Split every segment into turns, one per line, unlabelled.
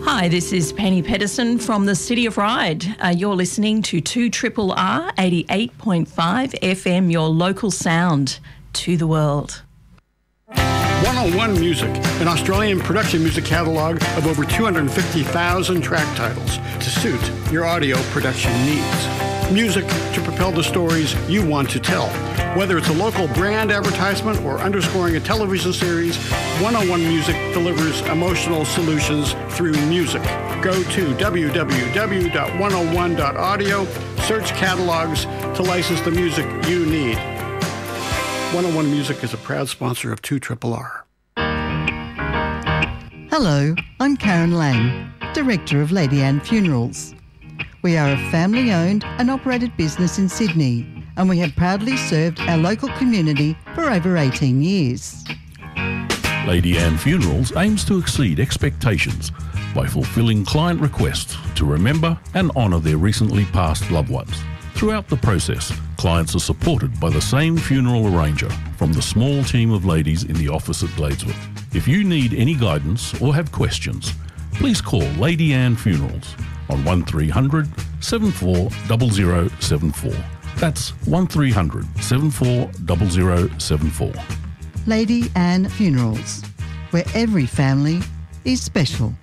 Hi, this is Penny Pedersen from the City of Ryde. You're listening to 2RRR 88.5 FM, your local sound to the world.
101 Music, an Australian production music catalogue of over 250,000 track titles to suit your audio production needs. Music to propel the stories you want to tell. Whether it's a local brand advertisement or underscoring a television series, 101 Music delivers emotional solutions through music. Go to www.101.audio, search catalogs to license the music you need. 101 Music is a proud sponsor of 2RRR.
Hello, I'm Karen Lang, Director of Lady Anne Funerals. We are a family-owned and operated business in Sydney, and we have proudly served our local community for over 18 years.
Lady Anne Funerals aims to exceed expectations by fulfilling client requests to remember and honour their recently passed loved ones. Throughout the process, clients are supported by the same funeral arranger from the small team of ladies in the office at Gladeswood. If you need any guidance or have questions, please call Lady Anne Funerals on 1300 740074. That's 1300 740074.
Lady Anne Funerals, where every family is special.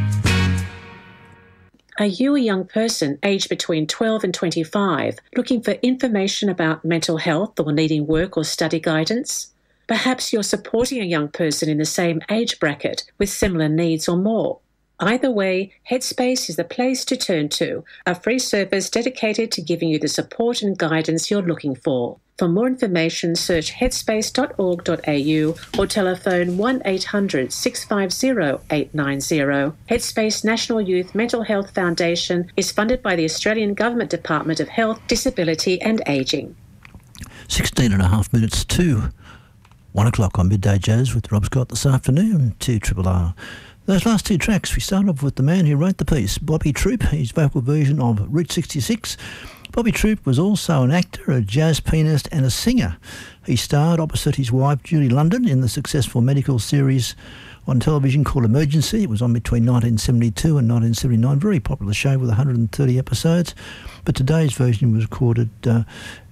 Are you a young person aged between 12 and 25 looking for information about mental health or needing work or study guidance? Perhaps you're supporting a young person in the same age bracket with similar needs or more. Either way, Headspace is the place to turn to, a free service dedicated to giving you the support and guidance you're looking for. For more information, search headspace.org.au or telephone 1800 650 890. Headspace National Youth Mental Health Foundation is funded by the Australian Government Department of Health, Disability and Ageing.
16 and a half minutes to 1 o'clock on Midday Jazz with Rob Scott this afternoon, 2RRR. Those last two tracks, we start off with the man who wrote the piece, Bobby Troop, his vocal version of Route 66. Bobby Troop was also an actor, a jazz pianist and a singer. He starred opposite his wife Judy London in the successful medical series on television called Emergency. It was on between 1972 and 1979, very popular show with 130 episodes. But today's version was recorded in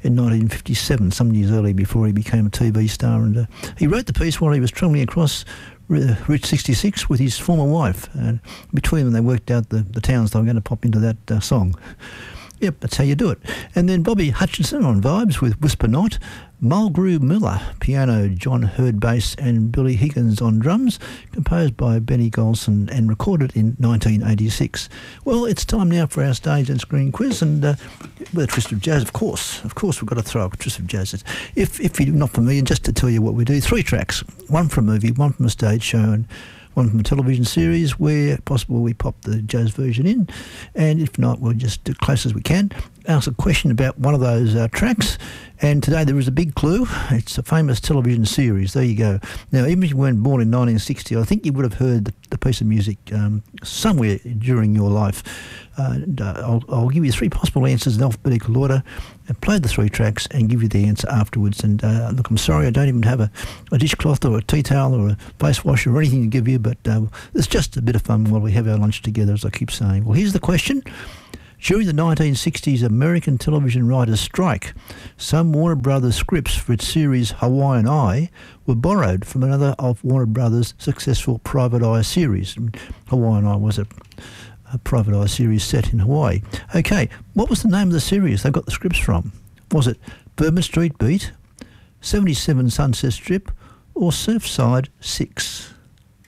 1957, some years earlier before he became a TV star. And he wrote the piece while he was travelling across Route 66 with his former wife, and between them they worked out the towns they were going to pop into that song. Yep, that's how you do it. And then Bobby Hutchinson on vibes with Whisper Not, Mulgrew Miller, piano, John Hurd bass and Billy Higgins on drums, composed by Benny Golson and recorded in 1986. Well, it's time now for our stage and screen quiz, and with a twist of jazz, of course we've got to throw a twist of jazz. If you're not familiar, just to tell you what we do, 3 tracks, one from a movie, one from a stage show, and one from a television series. Where possible, we pop the jazz version in, and if not, we'll just do close as we can. Ask a question about one of those tracks, and today there is a big clue. It's a famous television series. There you go. Now, even if you weren't born in 1960, I think you would have heard the piece of music somewhere during your life. I'll give you 3 possible answers in alphabetical order and play the 3 tracks and give you the answer afterwards. And look, I'm sorry I don't even have a dishcloth or a tea towel or a face wash or anything to give you, but it's just a bit of fun while we have our lunch together, as I keep saying. Well, here's the question. During the 1960s American television writers' strike, some Warner Brothers scripts for its series Hawaiian Eye were borrowed from another of Warner Brothers' successful Private Eye series. Hawaiian Eye was a Private Eye series set in Hawaii. Okay, what was the name of the series they got the scripts from? Was it Bourbon Street Beat, 77 Sunset Strip, or Surfside 6?